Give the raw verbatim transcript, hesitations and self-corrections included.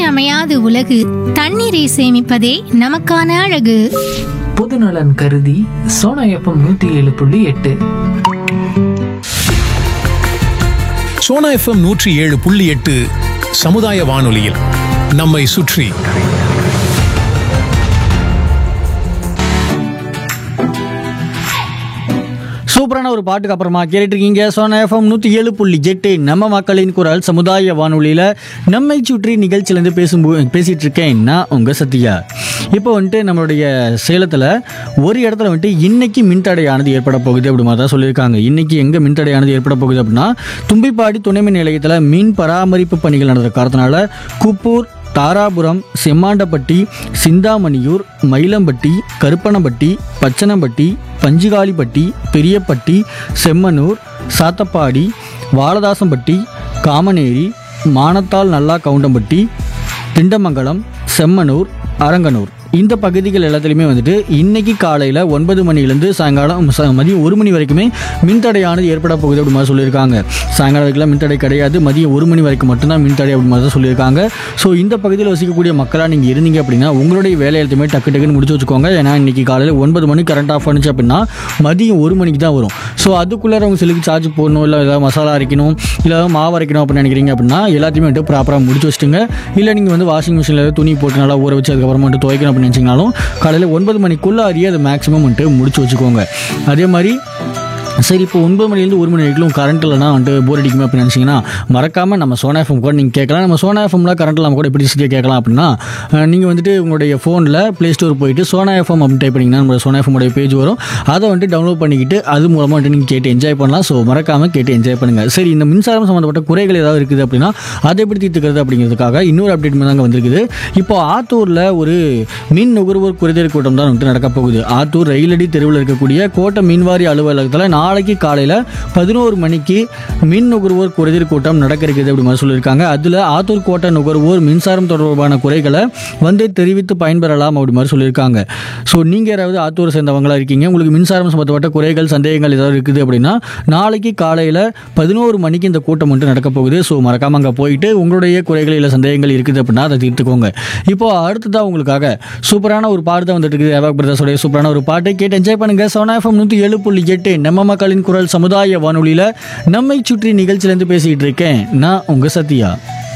இன்றியமையாத உலகு. தண்ணீரை சேமிப்பதே நமக்கான அழகு. பொதுநலன் கருதி சோனா எஃப்எம் நூத்தி ஏழு புள்ளி எட்டு. சோனா எஃப்எம் நூற்றி ஏழு புள்ளி எட்டு சமுதாய வானொலியில் நம்மை சுற்றி. சூப்பரான ஒரு பாட்டுக்கு அப்புறமா கேட்டுருக்கீங்க சோனா எஃப்எம் நூற்றி ஏழு புள்ளி எட்டு நம்ம மக்களின் குரல் சமுதாய வானொலியில் நம்மை சுற்றி நிகழ்ச்சியிலேருந்து பேசும்போது பேசிகிட்டு இருக்கேன் நான் உங்கள் சத்யா. இப்போ வந்துட்டு நம்மளுடைய சேலத்தில் ஒரு இடத்துல வந்துட்டு இன்னைக்கு மின்தடையானது ஏற்பட போகுது அப்படி மாதிரி தான் சொல்லியிருக்காங்க. இன்னைக்கு எங்கே மின்தடையானது ஏற்பட போகுது அப்படின்னா தும்பிப்பாடி துணை மின் நிலையத்தில் மின் பராமரிப்பு பணிகள் நடந்த காரணத்தினால குப்பூர், தாராபுரம், செம்மாண்டப்பட்டி, சிந்தாமணியூர், மயிலம்பட்டி, கருப்பனம்பட்டி, பச்சனம்பட்டி, பஞ்சுகாலிப்பட்டி, பெரியப்பட்டி, செம்மனூர், சாத்தப்பாடி, வாலதாசம்பட்டி, காமனேரி, மானத்தால் நல்லா கவுண்டம்பட்டி, திண்டமங்கலம், செம்மனூர், அரங்கனூர் இந்த பகுதிகள் எல்லாத்துலேயுமே வந்துட்டு இன்னைக்கு காலையில் ஒன்பது மணிலேருந்து சாயங்காலம் மதியம் ஒரு மணி வரைக்குமே மின்தடையானது ஏற்பட போகுது அப்படி மாதிரி சொல்லியிருக்காங்க. சாயங்காலம் வரைக்கும் மின்தடை கிடையாது, மதியம் ஒரு மணி வரைக்கும் மட்டும்தான் மின்தடை அப்படி மாதிரி தான் சொல்லியிருக்காங்க. ஸோ இந்த பகுதியில் வசிக்கக்கூடிய மக்களாக நீங்கள் இருந்தீங்க அப்படின்னா உங்களுடைய வேலை எல்லாத்தையுமே டக்கு டக்குன்னு முடிச்சு வச்சுக்கோங்க. ஏன்னா இன்னைக்கு காலையில் ஒன்பது மணிக்கு கரண்ட் ஆஃப் பண்ணிச்சு அப்படின்னா மதியம் ஒரு மணிக்கு தான் வரும். ஸோ அதுக்குள்ளே அவங்க செல்லுக்கு சார்ஜ் போடணும், இல்லை ஏதாவது மசாலா அரைக்கணும், இல்லை ஏதாவது மாவு அரைக்கணும் அப்படின்னு நினைக்கிறீங்க அப்படின்னா எல்லாத்தையுமே வந்துட்டு ப்ராப்பராக முடிச்சு வச்சுட்டுங்க. இல்லை நீங்கள் வந்து வாஷிங் மிஷினில் துணி போட்டு நல்லா ஊற வச்சு அதுக்கப்புறமா வந்துட்டு துவைக்கணும் அப்படின்னு நினச்சிங்கனாலும் காலையில் ஒன்பது மணிக்குள்ளே அறிய அதை மேக்ஸிமம் வந்துட்டு முடிச்சு வச்சுக்கோங்க. அதே மாதிரி சரி இப்போ ஒன்பது மணிலேருந்து ஒரு மணி வரைக்கும் கரண்ட் இல்லைனா வந்துட்டு போர் அடிக்குமே அப்படின்னு நினச்சிங்கன்னா மறக்காமல் நம்ம சோனா எஃப்எம் கூட நீங்கள் கேட்கலாம். நம்ம சோனா எஃப்எம்ல கரண்ட் இல்லாமல் கூட எப்படி ஈஸியாக கேட்கலாம் அப்படின்னா நீங்கள் வந்துட்டு உங்களுடைய ஃபோனில் ப்ளே ஸ்டோர் போயிட்டு சோனா எஃப்எம் அப்படின்னு டைப் பண்ணிங்கன்னா நம்மளோட சோனா எஃப்எம்முடைய பேஜ் வரும். அதை வந்துட்டு டவுன்லோட் பண்ணிக்கிட்டு அது மூலமாக வந்துட்டு நீங்கள் கேட்டு என்ஜாய் பண்ணலாம். ஸோ மறக்காமல் கேட்டு என்ஜாய் பண்ணுங்கள். சரி, இந்த மின்சாரம் சம்மந்தப்பட்ட குறைகள் ஏதாவது இருக்குது அப்படின்னா அதை எப்படி தீர்த்துக்கிறது அப்படிங்கிறதுக்காக இன்னொரு அப்டேட் தாங்க வந்திருக்குது. இப்போ ஆத்தூரில் ஒரு மின் நுகர்வோர் குறைதீர் கூட்டம் தான் வந்துட்டு நடக்க போகுது. ஆத்தூர் ரயிலடி தெருவில் இருக்கக்கூடிய கோட்டை மின்வாரி அலுவலகத்தில் நாளைக்கு காலையில் பதினோரு மணிக்கு மின் நுகர்வோர் குறைதீர் கூட்டம் நடக்க இருக்குது அப்படி மாதிரி சொல்லியிருக்காங்க. அதில் ஆத்தூர் கோட்டை நுகர்வோர் மின்சாரம் தொடர்பான குறைகளை வந்து தெரிவித்து பயன்பெறலாம் அப்படி மாதிரி சொல்லியிருக்காங்க. ஸோ நீங்கள் யாராவது ஆத்தூரை சேர்ந்தவங்களா இருக்கீங்க, உங்களுக்கு மின்சாரம் சம்பந்தப்பட்ட குறைகள் சந்தேகங்கள் ஏதாவது இருக்குது அப்படின்னா நாளைக்கு காலையில் பதினோரு மணிக்கு இந்த கூட்டம் வந்துட்டு நடக்க போகுது. ஸோ மறக்காமல் அங்கே போயிட்டு உங்களுடைய குறைகள் இல்லை சந்தேகங்கள் இருக்குது அப்படின்னா அதை தீர்த்துக்கோங்க. இப்போ அடுத்ததாக உங்களுக்காக சூப்பரான ஒரு பாட்டு தான் வந்துட்டு இருக்குது. ஏவாக் பிரதர்ஸோடைய சூப்பரான ஒரு பாட்டை கேட்டு என்ஜாய் பண்ணுங்க. சோனா எஃப்எம் நூற்றி ஏழு புள்ளி எட்டு நம்ம மக்களின் குரல் சமுதாய வானொலியில் நம்மை சுற்றி நிகழ்ச்சியிலேருந்து பேசிக்கிட்டு இருக்கேன் நான் உங்கள் சத்யா.